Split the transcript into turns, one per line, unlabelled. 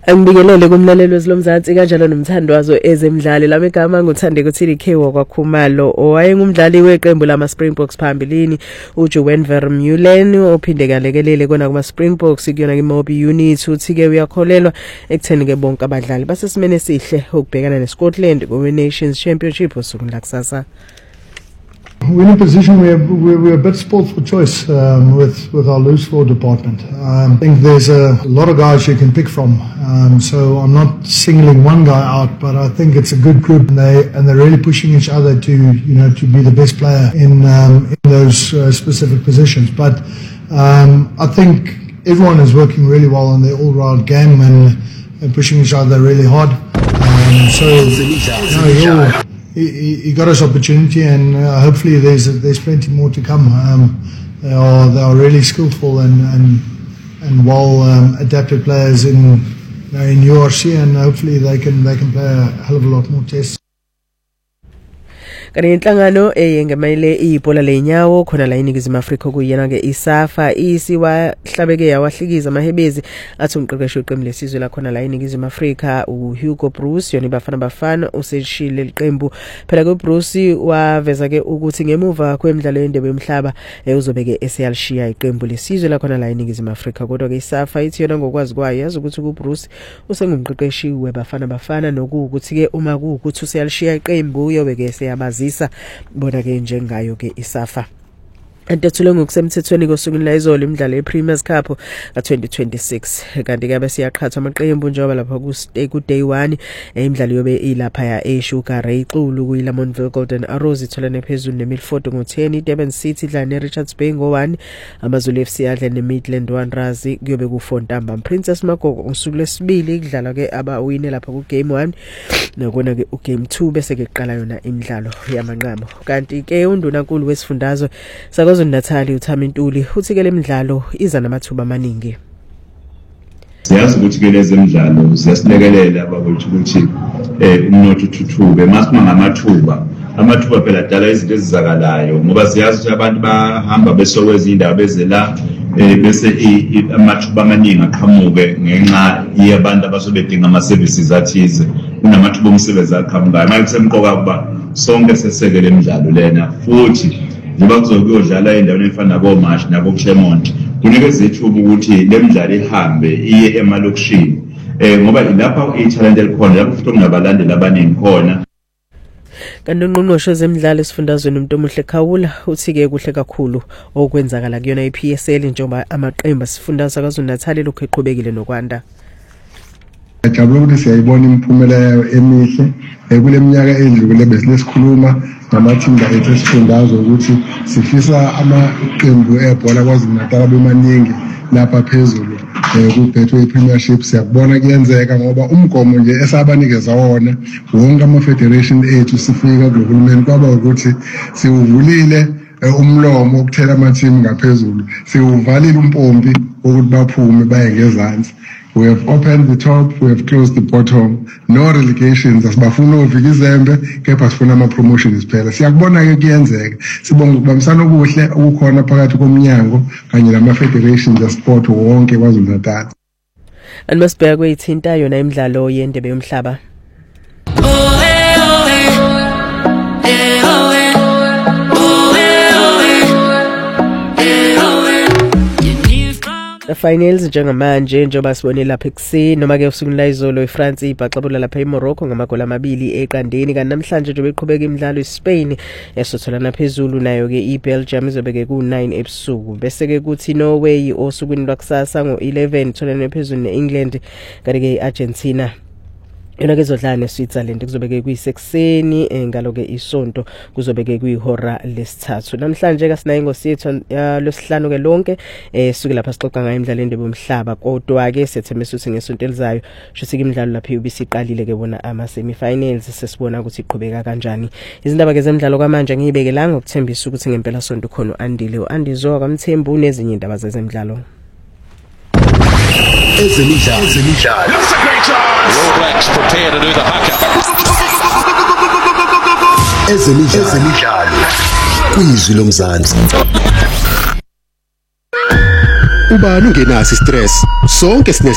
Angibingelele kumlaleli wezilomzansi kanjalo nomthandwazo ezemidlalo lami igama nguthandeko TDK wakwaKhumalo owayengumdlali weqembu lama Springboks phambilini uJoen Vermeulen ophinde kalekelele kona kuma Springboks kuyona iMobi unit uthi ke uyakholelwa ekutheni ke bonke abadlali basesimene esihle ukubhekana neScotland ku Nations Championship osuku lakusasa.
We're in a position where we're a bit spoiled for choice with our loose forward department. I think there's a lot of guys you can pick from. So I'm not singling one guy out, but I think it's a good group, and they're really pushing each other to be the best player in those specific positions. But I think everyone is working really well on their all-round game and pushing each other really hard. He got his opportunity, and hopefully there's plenty more to come. They are really skillful and well adapted players in URC, and hopefully they can play a hell of a lot more tests.
Kani inhlangano eyengemele ibhola lenyawo khona la iningizimu Afrika kuyena ke ISAFA isiwa hlabeke yawahlikiza amahebezi athi umqeqeshi weqembu lesizwe la khona la iningizimu Afrika uHugo Bruce yona bafana useshile liqembu phela ke Bruce waveza ke ukuthi ngemuva kwemidlalo yendebe yomhlaba uzobeke esiyalishiya iqembu lesizwe la khona la iningizimu Afrika kodwa ke ISAFA ithi yona ngokwazi kwayo yazi ukuthi kuBruce usengumqeqeshi webafana nokuthi ke uma kuukuthi usiyalishiya iqembu uyobeke eseyabazi bona ke njengayo ke ISAFA Antethule ngokusemthethweni kosuku la izolo imidlalo yePremiers Cup ka2026 kanti ke besiyaqhatha amaqembu njengoba lapha ku day 1 imidlalo yobe ilapha ya eSugar Ray Xulu kuyiLamontville Golden Arrows itholane phezulu neMilford ngo10 Durban City idlala neRichards Bay ngo1 AmaZulu FC adla neMidland Wanderers kuyobe kuFontamba Princess Magogo ngosuku lesibili idlala ke abawine lapha ku game 1 nakona ke ugame 2 bese ke iqala yona imidlalo yamanqamo kanti ke undunankulu wesifundazwe Nathali uThamintuli uthi ke lemidlalo iza namathuba amaningi.
Siyazi ukuthi ke lezemidlalo siyasilekelela ababethu ukuthi umnotho uthuthuke masima ngamathuba phela dala izinto ezizakalayo ngoba siyazi ukuthi abantu bahamba besokweza indawo bezela bese amathuba amaningi aqhamuke ngenxa yabantu abasobedinga ama services athize kunamathuba omsebenzi aqhamukayo manje kusemqoka kuba sonke sesekele imidlalo lena futhi njengoba kuzokuyodlala endaweni efana naboMash naboClermont kunikeza ithuba ukuthi lemidlalo ihambe iye emalokishini ngoba lapha italent elikhona lapho futhi kunabalandeli abaningi khona
kanti ungqongqoshe zemidlalo esifundazweni umuntu omuhle Khawula uthi ke kuhle kakhulu okwenzakala kuyona iPSL njengoba amaqembu asifundazwe kaZulu-Natal lokho eqhubekile nokwanda.
Ngijabula ukuthi siyayibona impumelelo emihle kuleminyaka edlule besilesikhuluma namathimba ethu esifundazwe ukuthi sifisa amaqembu ebhola kwaZulu-Natal abemaningi lapha phezulu kubhethwe iPremiership siyakubona kuyenzeka ngoba umgomo nje esabanikeza wona wonke ama-federation ethu sifika kuhulumeni kwaba ukuthi siwuvulile umlomo ukuthela amathimi ngaphezulu siwuvalile umpompi ukuthi baphume baye ngezansi. We have opened the top, we have closed the bottom. No relegations. Asibafuna uvika izembe, kepha sifuna ama-promotions phela. Siyakubona ke kuyenzeka. Sibonga ukubambisana okuhle okukhona phakathi komnyango kanye nama-federations esport wonke kwaZulu-Natal.
Anmasibheka kwethinta yona imidlalo yendebe yomhlaba. The finals njengamanje njengoba sibone lapha ekuseni noma ke usuku la izolo iFrance ibhaxabula lapha eMorocco ngamagoli 2 eqandeni kanti namhlanje nje beqhubeka imidlalo iSpain esotholana phezulu nayo ke iBelgium izobeke ku9 ebusuku bese ke kuthi Norway osukwini lwakusasa ngo11 tholana phezulu neEngland kanti ke iArgentina yona ke izodlala neSwitzerland kuzobeke kuyisekuseni ngaloke isonto kuzobeke kuyihora lesithathu namhlanje kasinayo ngositho lesihlanu ke lonke suke lapha sixoxa ngayo imidlalo endebe yomhlaba kodwa ke sethemba ukuthi ngesonto elizayo shuthi imidlalo lapha ubisiqalile ke bona ama semifinals sesibona ukuthi iqhubeka kanjani izindaba ke zemidlalo kwamanje ngiyibeke la ngokuthembisa ukuthi ngempela sonto khona uAndile uAndizo kaMthembu nezinye indaba zezemidlalo
Ezemidlalo. All Blacks prepare to do the haka. Ezemidlalo. Kwizwi lomzansi. Ubani ungenasi stress sonke